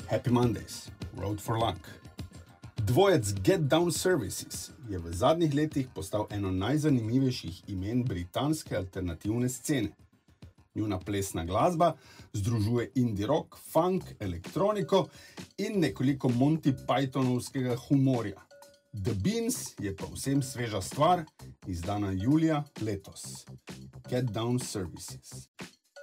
Happy Mondays, Road for Luck. Dvojec Get Down Services je v zadnjih letih postal eno najzanimivejših imen britanske alternativne scene. Njuna plesna glasba združuje indie rock, funk, elektroniko in nekoliko Monty Pythonovskega humorja. The Beans je povsem sveža stvar, izdana julija letos. Get Down Services.